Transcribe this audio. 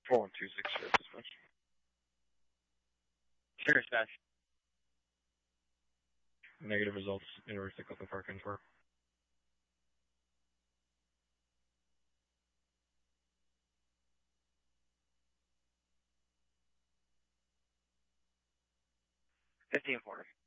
4126 for dispatch. Sure, dispatch. Negative results. Inverse to Clifton Park N4. $15.40.